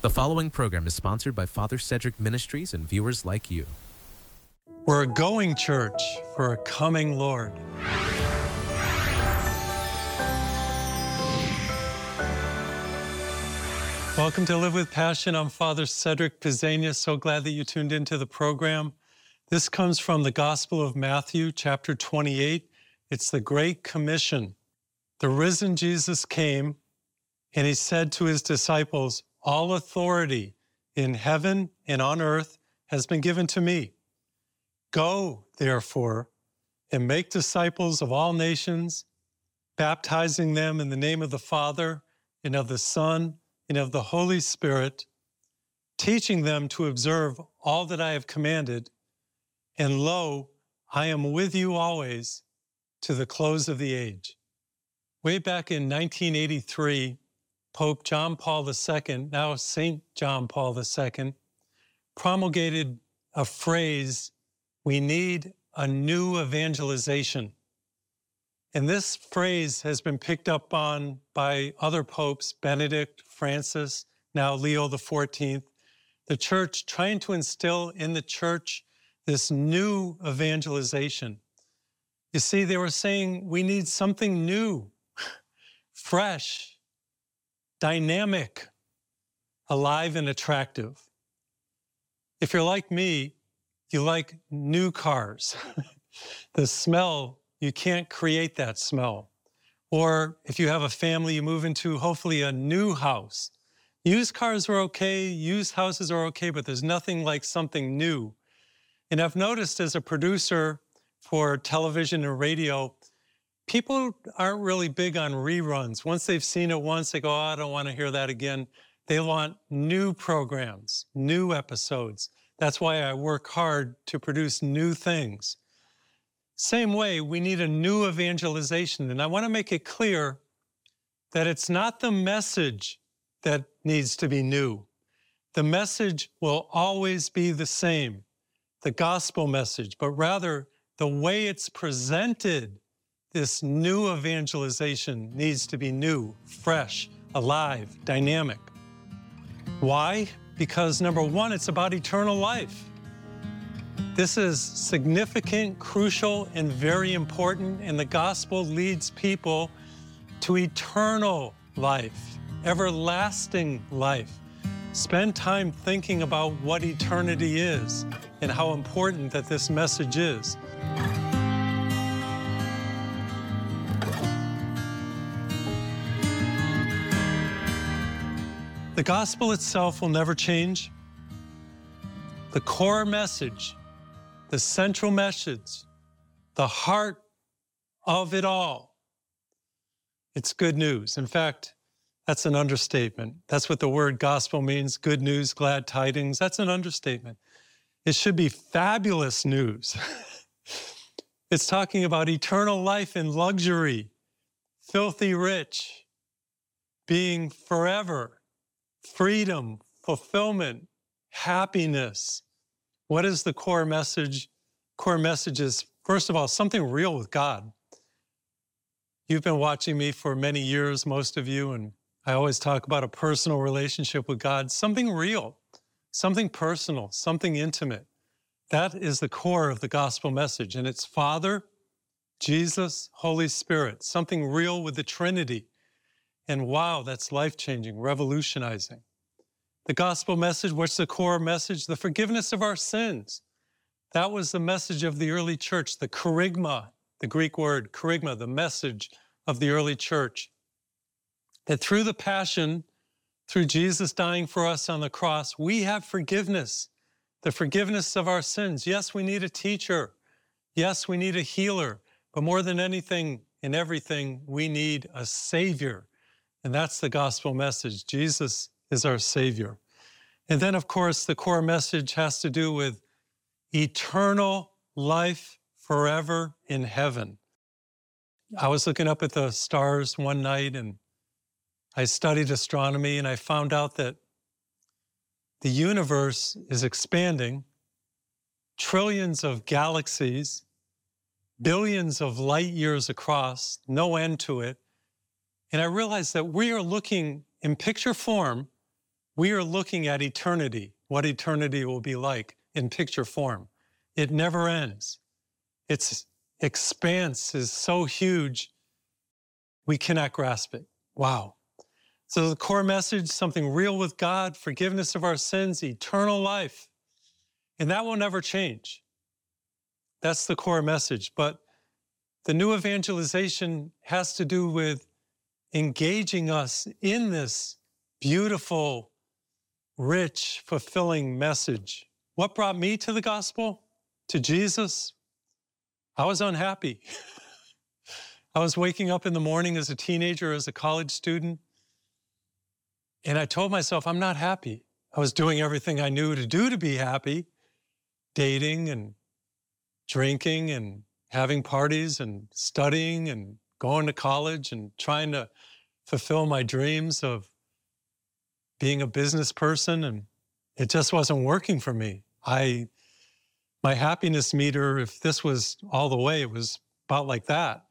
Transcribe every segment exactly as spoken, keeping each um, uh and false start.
The following program is sponsored by Father Cedric Ministries and viewers like you. We're a going church for a coming Lord. Welcome to Live with Passion. I'm Father Cedric Pizzania. So glad that you tuned into the program. This comes from the Gospel of Matthew, chapter twenty-eight. It's the Great Commission. The risen Jesus came, and he said to his disciples, "All authority in heaven and on earth has been given to me. Go, therefore, and make disciples of all nations, baptizing them in the name of the Father and of the Son and of the Holy Spirit, teaching them to observe all that I have commanded. And lo, I am with you always to the close of the age." Way back in nineteen eighty-three, Pope John Paul the Second, now Saint John Paul the Second, promulgated a phrase, "We need a new evangelization." And this phrase has been picked up on by other popes, Benedict, Francis, now Leo the Fourteenth, the church trying to instill in the church this new evangelization. You see, they were saying we need something new, fresh, dynamic, alive and attractive. If you're like me, you like new cars. The smell, you can't create that smell. Or if you have a family, you move into hopefully a new house. Used cars are okay, used houses are okay, but there's nothing like something new. And I've noticed as a producer for television and radio, people aren't really big on reruns. Once they've seen it once, they go, "Oh, I don't want to hear that again." They want new programs, new episodes. That's why I work hard to produce new things. Same way, we need a new evangelization. And I want to make it clear that it's not the message that needs to be new. The message will always be the same, the gospel message, but rather the way it's presented. This new evangelization needs to be new, fresh, alive, dynamic. Why? Because number one, it's about eternal life. This is significant, crucial, and very important, and the gospel leads people to eternal life, everlasting life. Spend time thinking about what eternity is and how important that this message is. The gospel itself will never change. The core message, the central message, the heart of it all, it's good news. In fact, that's an understatement. That's what the word gospel means, good news, glad tidings. That's an understatement. It should be fabulous news. It's talking about eternal life in luxury, filthy rich, being forever, freedom, fulfillment, happiness. What is the core message? Core message is, first of all, something real with God. You've been watching me for many years, most of you, and I always talk about a personal relationship with God, something real, something personal, something intimate. That is the core of the gospel message, and it's Father, Jesus, Holy Spirit, something real with the Trinity. And wow, that's life-changing, revolutionizing. The gospel message, what's the core message? The forgiveness of our sins. That was the message of the early church, the kerygma, the Greek word, kerygma, the message of the early church. That through the passion, through Jesus dying for us on the cross, we have forgiveness, the forgiveness of our sins. Yes, we need a teacher. Yes, we need a healer. But more than anything and everything, we need a Savior. And that's the gospel message. Jesus is our Savior. And then, of course, the core message has to do with eternal life forever in heaven. I was looking up at the stars one night and I studied astronomy, and I found out that the universe is expanding, trillions of galaxies, billions of light years across, no end to it. And I realized that we are looking in picture form We are looking at eternity, what eternity will be like in picture form. It never ends. Its expanse is so huge, we cannot grasp it. Wow. So the core message, something real with God, forgiveness of our sins, eternal life. And that will never change. That's the core message. But the new evangelization has to do with engaging us in this beautiful, rich, fulfilling message. What brought me to the gospel, to Jesus? I was unhappy. I was waking up in the morning as a teenager, as a college student, and I told myself, I'm not happy. I was doing everything I knew to do to be happy, dating and drinking and having parties and studying and going to college and trying to fulfill my dreams of being a business person, and it just wasn't working for me. I, my happiness meter, if this was all the way, it was about like that.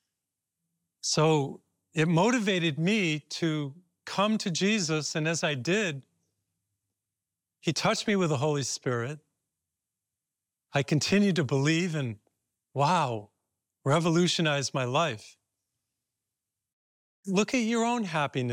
So it motivated me to come to Jesus, and as I did, he touched me with the Holy Spirit. I continued to believe, and wow, revolutionized my life. Look at your own happiness.